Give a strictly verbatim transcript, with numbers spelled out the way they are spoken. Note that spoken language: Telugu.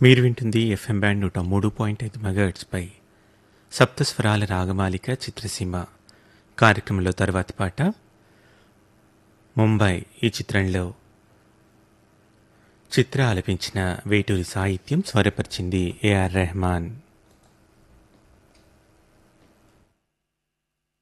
మీరు వింటుంది ఎఫ్ఎం బ్యాండ్ నూట మూడు పాయింట్ ఐదు మెగాహెర్ట్జ్పై సప్తస్వరాల రాగమాలిక చిత్రసీమ కార్యక్రమంలో తర్వాతి పాట ముంబై ఈ చిత్రంలో చిత్ర ఆలపించిన వేటూరి సాహిత్యం స్వరపరిచింది ఏఆర్ రెహమాన్.